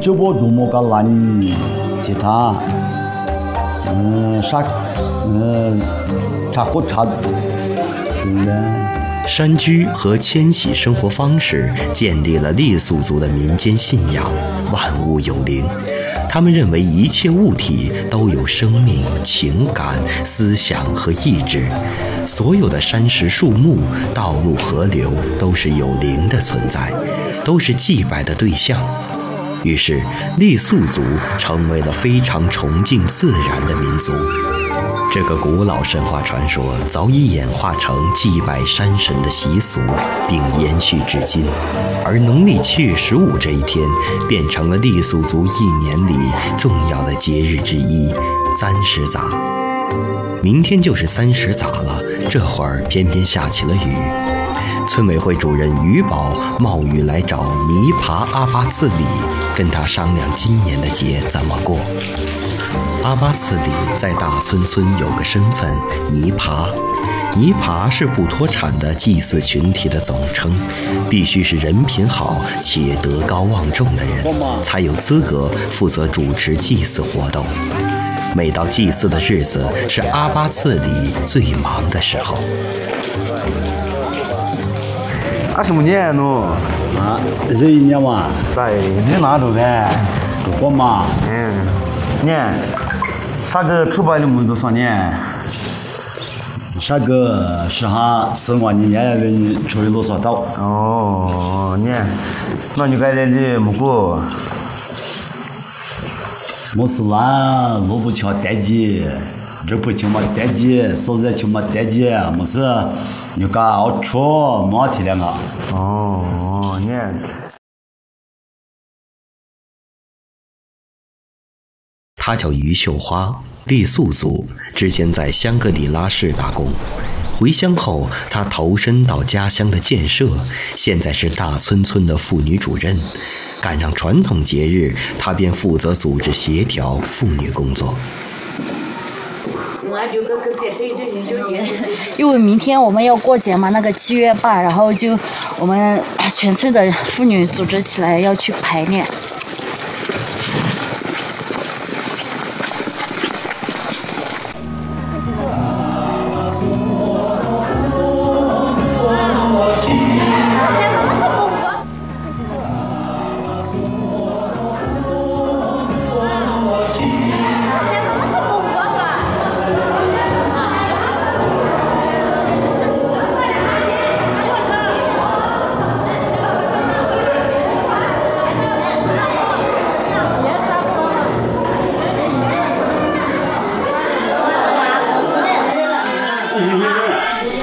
就不多么个难其他差不差山居和迁徙生活方式建立了傈僳族的民间信仰，万物有灵。他们认为一切物体都有生命、情感、思想和意志，所有的山石、树木、道路、河流都是有灵的存在，都是祭拜的对象。于是，傈僳族成为了非常崇敬自然的民族。这个古老神话传说早已演化成祭拜山神的习俗，并延续至今。而农历7月15这一天，变成了傈僳族一年里重要的节日之一——簪石杂。明天就是簪石杂了，这会儿偏偏下起了雨。村委会主任于宝冒雨来找尼爬阿巴次里，跟他商量今年的节怎么过。阿巴次里在大村村有个身份尼爬，尼爬是不脱产的祭祀群体的总称，必须是人品好且德高望重的人，才有资格负责主持祭祀活动。每到祭祀的日子，是阿巴次里最忙的时候。 什么年喏？ 这一年嘛， 在你哪住的？ 我嘛， 年，啥个出版的么子算年？ 啥个是哈4万年人出去路上走。 哦，年，那你该来的么过？ 没事啦，路不巧待机，这不请嘛待机，手在请嘛待机，没事。你干好出，没体谅啊。 哦，年。 她叫于秀花，傈僳族，之前在香格里拉市打工。回乡后，她投身到家乡的建设，现在是大村村的妇女主任。赶上传统节日，她便负责组织协调妇女工作。 因为明天我们要过节嘛，那个7月8，然后就我们全村的妇女组织起来要去排练。